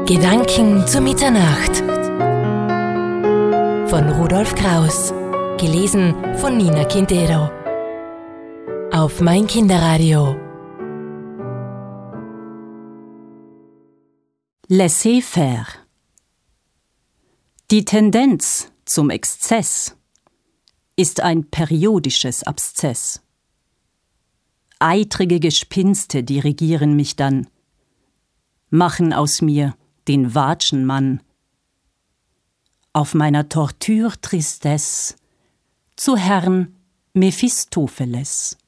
Gedanken zu Mitternacht von Rudolf Kraus, gelesen von Nina Quintero auf mein Kinderradio. Laissez-faire. Die Tendenz zum Exzess ist ein periodisches Abszess. Eitrige Gespinste dirigieren mich dann, machen aus mir den Watschenmann. Auf meiner Torture Tristesse zu Herrn Mephistopheles.